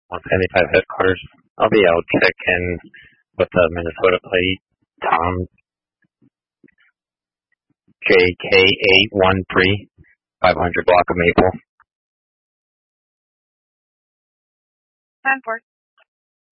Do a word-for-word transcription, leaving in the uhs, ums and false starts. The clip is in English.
one seventy-five headquarters. I'll be out checking with the Minnesota plate. Tom J K eight one three, five hundred block of Maple. ten four.